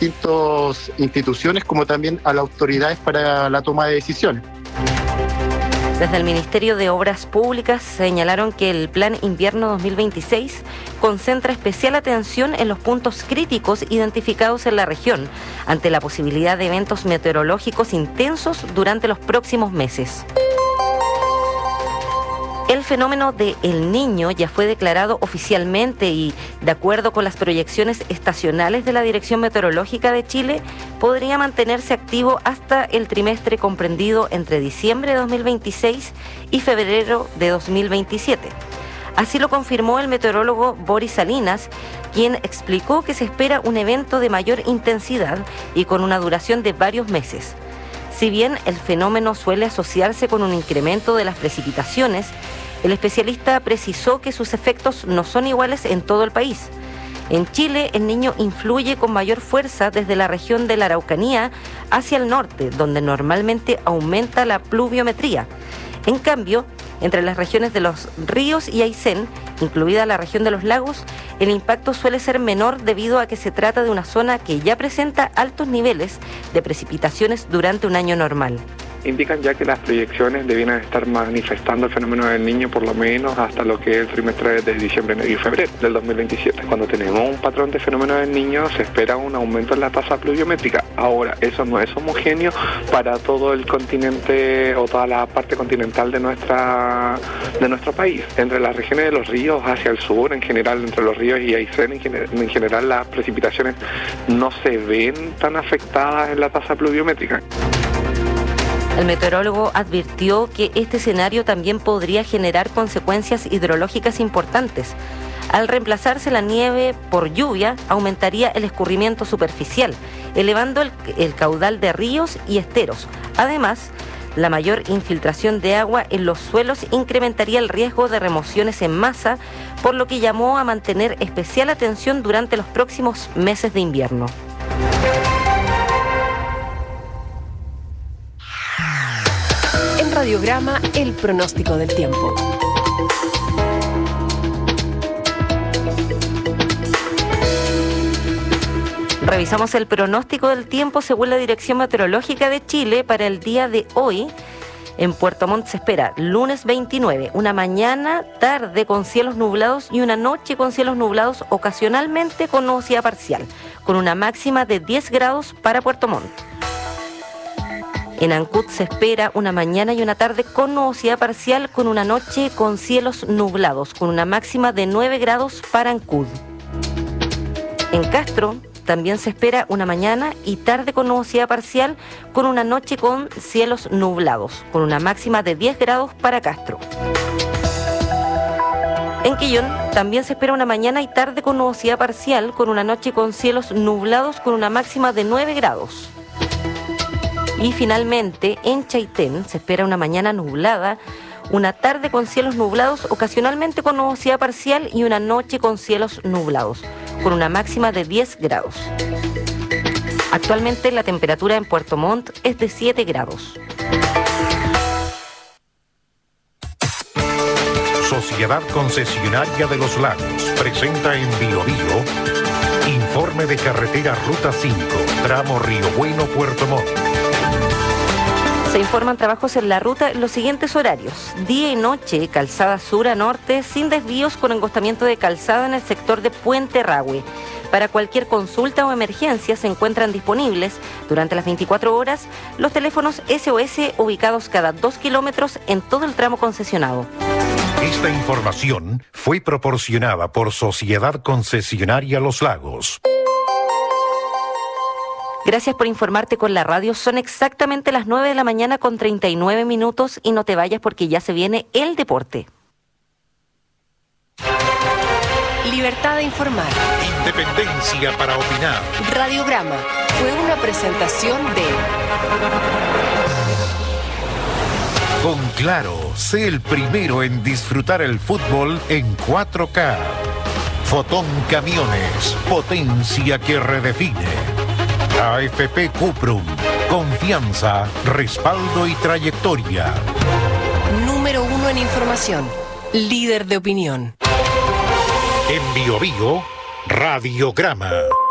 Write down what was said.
distintas instituciones como también a las autoridades para la toma de decisiones. Desde el Ministerio de Obras Públicas señalaron que el Plan Invierno 2026 concentra especial atención en los puntos críticos identificados en la región ante la posibilidad de eventos meteorológicos intensos durante los próximos meses. El fenómeno de El Niño ya fue declarado oficialmente y, de acuerdo con las proyecciones estacionales de la Dirección Meteorológica de Chile, podría mantenerse activo hasta el trimestre comprendido entre diciembre de 2026 y febrero de 2027. Así lo confirmó el meteorólogo Boris Salinas, quien explicó que se espera un evento de mayor intensidad y con una duración de varios meses. Si bien el fenómeno suele asociarse con un incremento de las precipitaciones, el especialista precisó que sus efectos no son iguales en todo el país. En Chile, el Niño influye con mayor fuerza desde la región de la Araucanía hacia el norte, donde normalmente aumenta la pluviometría. En cambio, entre las regiones de los ríos y Aysén, incluida la región de los lagos, el impacto suele ser menor debido a que se trata de una zona que ya presenta altos niveles de precipitaciones durante un año normal. Indican ya que las proyecciones debieran estar manifestando el fenómeno del Niño por lo menos hasta lo que es el trimestre de diciembre, enero y febrero del 2027. Cuando tenemos un patrón de fenómeno del Niño se espera un aumento en la tasa pluviométrica. Ahora, eso no es homogéneo para todo el continente o toda la parte continental de nuestro país. Entre las regiones de los ríos hacia el sur, en general entre los ríos y Aysén, en general las precipitaciones no se ven tan afectadas en la tasa pluviométrica. El meteorólogo advirtió que este escenario también podría generar consecuencias hidrológicas importantes. Al reemplazarse la nieve por lluvia, aumentaría el escurrimiento superficial, elevando el caudal de ríos y esteros. Además, la mayor infiltración de agua en los suelos incrementaría el riesgo de remociones en masa, por lo que llamó a mantener especial atención durante los próximos meses de invierno. Radiograma, el pronóstico del tiempo. Revisamos el pronóstico del tiempo según la Dirección Meteorológica de Chile para el día de hoy. En Puerto Montt se espera lunes 29, una mañana, tarde con cielos nublados y una noche con cielos nublados ocasionalmente con nubosidad parcial, con una máxima de 10 grados para Puerto Montt. En Ancud se espera una mañana y una tarde con nubosidad parcial, con una noche con cielos nublados, con una máxima de 9 grados para Ancud. En Castro también se espera una mañana y tarde con nubosidad parcial, con una noche con cielos nublados, con una máxima de 10 grados para Castro. En Quillón también se espera una mañana y tarde con nubosidad parcial, con una noche con cielos nublados, con una máxima de 9 grados. Y finalmente, en Chaitén se espera una mañana nublada, una tarde con cielos nublados, ocasionalmente con nubosidad parcial y una noche con cielos nublados, con una máxima de 10 grados. Actualmente la temperatura en Puerto Montt es de 7 grados. Sociedad Concesionaria de los Lagos presenta en Biobío informe de carretera Ruta 5, tramo Río Bueno, Puerto Montt. Se informan trabajos en la ruta en los siguientes horarios: día y noche, calzada sur a norte, sin desvíos, con engostamiento de calzada en el sector de Puente Rahue. Para cualquier consulta o emergencia se encuentran disponibles durante las 24 horas los teléfonos SOS ubicados cada 2 kilómetros en todo el tramo concesionado. Esta información fue proporcionada por Sociedad Concesionaria Los Lagos. Gracias por informarte con la radio. Son exactamente las 9 de la mañana con 39 minutos y no te vayas porque ya se viene el deporte. Libertad de informar. Independencia para opinar. Radiograma fue una presentación de... Con Claro, sé el primero en disfrutar el fútbol en 4K. Fotón Camiones, potencia que redefine. AFP Cuprum, confianza, respaldo y trayectoria. Número 1 en información, líder de opinión. En Biobío, Radiograma.